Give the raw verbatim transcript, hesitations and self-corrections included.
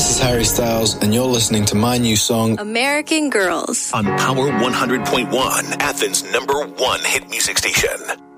this is Harry Styles, and you're listening to my new song, American Girls, on Power one hundred point one, Athens' number one hit music station.